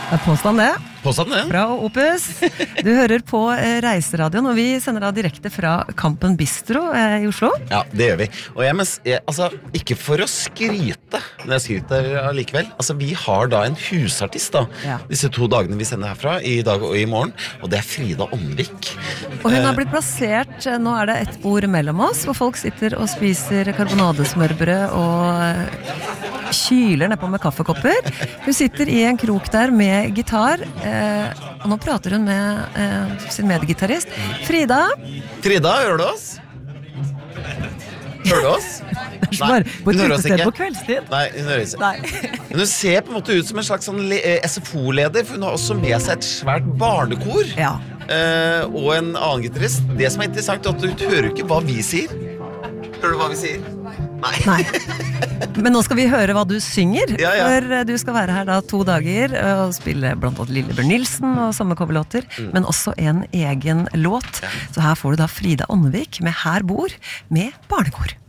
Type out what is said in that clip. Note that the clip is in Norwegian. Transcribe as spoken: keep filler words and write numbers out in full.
Det er påstand det. Påstand det. Fra Opus. Du hører på Reiseradioen, og vi sender da direkte fra Kampen Bistro eh, i Oslo. Ja, det gjør vi. Og jeg, mens, jeg, altså, ikke for å skryte, men jeg skryter allikevel. Altså, vi har da en husartist da, Ja. disse to dagene vi sender herfra, i dag og i morgen, og det er Frida Åndvik. Og hun har blitt plassert, eh, nå er det et bord mellom oss, hvor folk sitter og spiser karbonadesmørbrød og eh, kyler nedpå med kaffekopper. Hun sitter i en krok der med gitar, eh, og nå prater hun med eh, sin medgitarist. Frida? Frida, hører du oss? Hører du oss? Det er så bare på et hun hører oss utested ikke. på kveldstid. Nei, hun hører oss ikke. Nei. Men hun ser på en måte ut som en slags sånn le- eh, S F O-leder, for hun har også med seg et svært barnekor. Ja. Eh, og en annen gitarist. Det som er interessant er at du hører ikke hva vi sier. Hører du hva vi sier? Nei. Nei. Men nå skal vi høre hva du synger, Ja, ja. for du skal være her da to dager og spille blant annet Lillebjørn Nilsen og sommercoverlåter, Mm. men også en egen låt. Så her får du da Frida Åndvik med Her bor med barnekor.